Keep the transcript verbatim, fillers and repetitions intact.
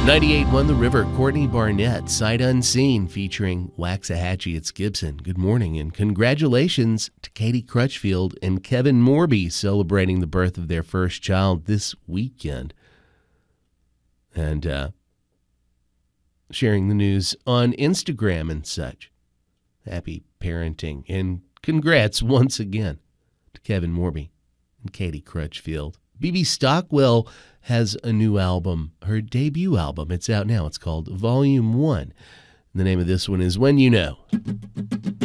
ninety-eight point one The River, Courtney Barnett, Sight Unseen, featuring Waxahachie. It's Gibson. Good morning, and congratulations to Katie Crutchfield and Kevin Morby, celebrating the birth of their first child this weekend. And uh, sharing the news on Instagram and such. Happy parenting, and congrats once again to Kevin Morby and Katie Crutchfield. Bebe Stockwell has a new album, her debut album. It's out now. It's called Volume one. The name of this one is When You Know.